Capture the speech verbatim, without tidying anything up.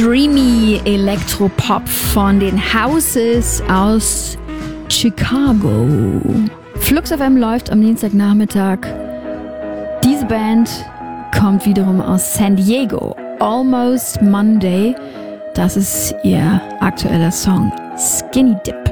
Dreamy Elektropop von den Houses aus Chicago. Flux F M läuft am Dienstagnachmittag. Diese Band kommt wiederum aus San Diego. Almost Monday. Das ist ihr aktueller Song Skinny Dip.